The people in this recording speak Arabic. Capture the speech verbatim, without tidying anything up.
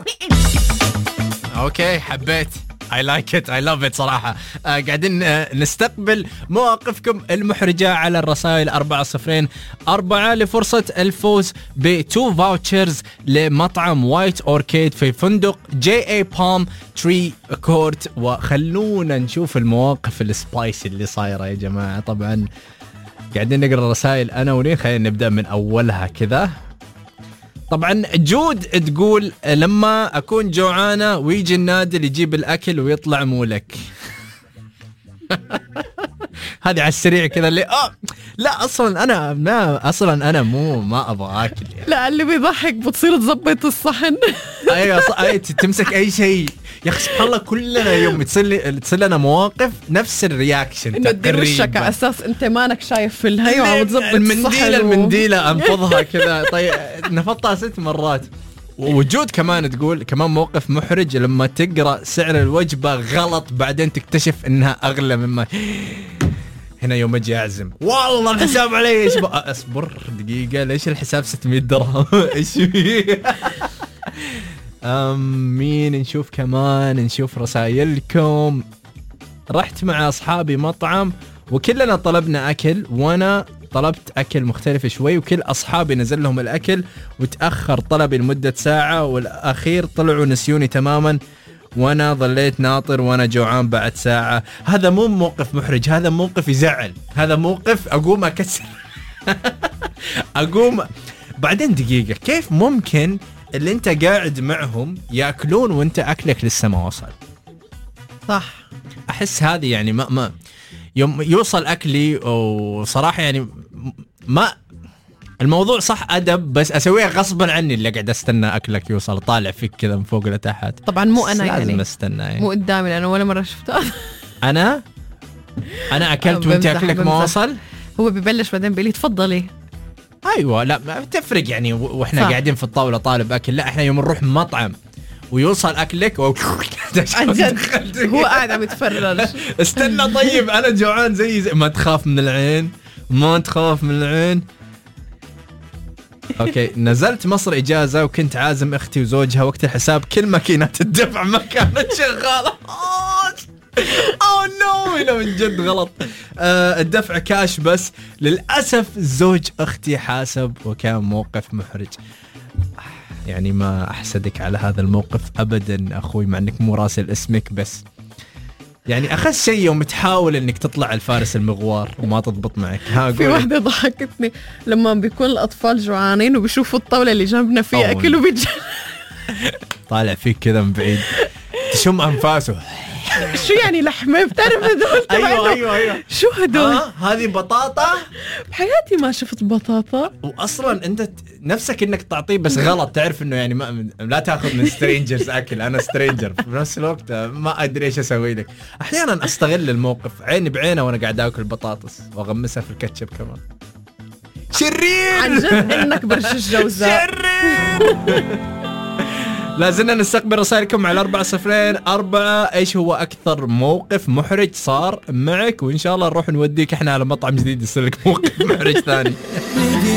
اوكي حبيت I like it I love it صراحة. آه قاعدين آه نستقبل مواقفكم المحرجة على الرسائل أربعة صفرين أربعة لفرصة الفوز بتو فاوتشرز لمطعم وايت أوركيد في فندق جي اي بالم تري كورت. وخلونا نشوف المواقف السبايسي اللي صايرة يا جماعة. طبعا قاعدين نقرأ الرسائل أنا ولين، خلينا نبدأ من أولها كذا. طبعا جود تقول لما أكون جوعانة ويجي النادل يجيب الأكل ويطلع مولك. هذه على السريع كذا اللي آه لا أصلا أنا ما أصلا أنا مو ما أبغى أكل يعني. لا اللي بيضحك بتصير تزبط الصحن. أيوة أي تمسك أي شيء يا أخي سبحان الله. كلنا يوم تصير تصير لنا مواقف نفس الرياكشن إنه تدير وشك على أساس أنت مانك شايف في الهي وعم تزبط المنديلة المنديلة أنفضها كذا. طيب نفضها ست مرات. وجود كمان تقول كمان موقف محرج لما تقرأ سعر الوجبة غلط بعدين تكتشف إنها أغلى مما هنا. يوم أجي أعزم والله الحساب علي إيش بقى أصبر دقيقة ليش الحساب ستمية درهم إيش فيه. أم مين نشوف كمان نشوف رسائلكم. رحت مع أصحابي مطعم وكلنا طلبنا أكل وأنا طلبت أكل مختلف شوي وكل أصحابي نزل لهم الأكل وتأخر طلبي لمدة ساعة والأخير طلعوا نسيوني تماما وأنا ظليت ناطر وأنا جوعان بعد ساعة. هذا مو موقف محرج هذا موقف يزعل. هذا موقف أقوم أكسر. أقوم بعدين دقيقة كيف ممكن اللي أنت قاعد معهم يأكلون وأنت أكلك لسه ما وصل؟ صح. أحس هذه يعني ما ما يوم يوصل أكلي وصراحة يعني ما الموضوع صح أدب بس أسويها غصبا عني اللي قاعد أستنى أكلك يوصل طالع فيك كذا من فوق لتحت. طبعا مو أنا يعني لازم أستنى يعني. مو قدامي لأنه ولا مرة شفته. أنا أنا أكلت وأنت أكلك ما وصل. هو ببلش بعدين بيقولي تفضلي. أيوة لا ما تفرق يعني وإحنا صح. قاعدين في الطاولة طالب أكل. لا إحنا يوم نروح مطعم ويوصل أكلك و... عن جد هو قاعد عم يتفرج. استنى طيب أنا جوعان زي, زي ما تخاف من العين ما تخاف من العين. أوكي نزلت مصر إجازة وكنت عازم أختي وزوجها وقت الحساب كل ماكينات الدفع ما كانت شغالة. أوه نو هنا من جد غلط. آه الدفع كاش بس للأسف زوج أختي حاسب وكان موقف محرج. يعني ما أحسدك على هذا الموقف أبدا أخوي مع أنك مو راسل اسمك بس يعني أخذ شيء يوم تحاول أنك تطلع الفارس المغوار وما تضبط معك. في واحدة ضحكتني لما بيكون الأطفال جوعانين وبيشوفوا الطاولة اللي جنبنا فيها أكل وبيج طالع فيك كذا من بعيد تشم أنفاسه. شو يعني لحمة بتعرف هدول؟ أيوة أيوة أيوة شو هدول؟ آه هذه بطاطا. بحياتي ما شفت بطاطا. وأصلا أنت نفسك إنك تعطيه بس غلط. تعرف إنه يعني ما لا تأخذ من سترينجرز أكل. أنا سترينجر في نفس الوقت ما أدري إيش أسوي لك. أحيانا أستغل الموقف عيني بعينه وأنا قاعد أكل بطاطس وأغمسها في الكاتشب كمان. شرير عن جد إنك برش الجوزاء. شرير. لازلنا نستقبل رسائلكم على أربعة صفرين أربعة. إيش هو أكثر موقف محرج صار معك وإن شاء الله نروح نوديك إحنا على مطعم جديد يصير لك موقف محرج ثاني.